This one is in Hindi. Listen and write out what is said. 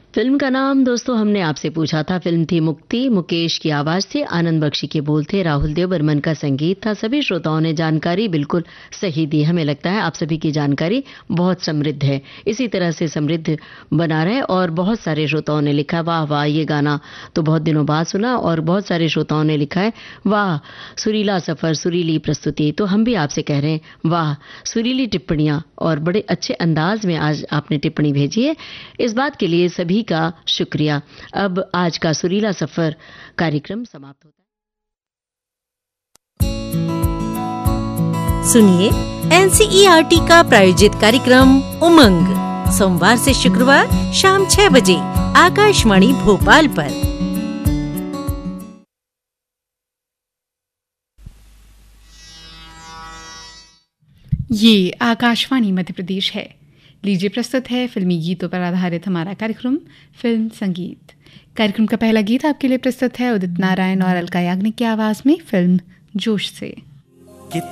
फिल्म का नाम दोस्तों हमने आपसे पूछा था। फिल्म थी मुक्ति। मुकेश की आवाज थी, आनंद बख्शी के बोल थे, राहुल देव बर्मन का संगीत था। सभी श्रोताओं ने जानकारी बिल्कुल सही दी। हमें लगता है आप सभी की जानकारी बहुत समृद्ध है, इसी तरह से समृद्ध बना रहे। और बहुत सारे श्रोताओं ने लिखा वाह वाह, ये गाना तो बहुत दिनों बाद सुना। और बहुत सारे श्रोताओं ने लिखा है वाह, सुरीला सफर, सुरीली प्रस्तुति। तो हम भी आपसे कह रहे हैं वाह, सुरीली टिप्पणियां और बड़े अच्छे अंदाज में आज आपने टिप्पणी भेजी है। इस बात के लिए सभी का शुक्रिया। अब आज का सुरीला सफर कार्यक्रम समाप्त होता है। सुनिए एनसीईआरटी का प्रायोजित कार्यक्रम उमंग, सोमवार से शुक्रवार शाम 6 बजे आकाशवाणी भोपाल पर। ये आकाशवाणी मध्य प्रदेश है। लीजिए प्रस्तुत है फिल्मी गीतों पर आधारित हमारा कार्यक्रम फिल्म संगीत। कार्यक्रम का पहला गीत आपके लिए प्रस्तुत है उदित नारायण और अलका याग्निक की आवाज में, फिल्म जोश से।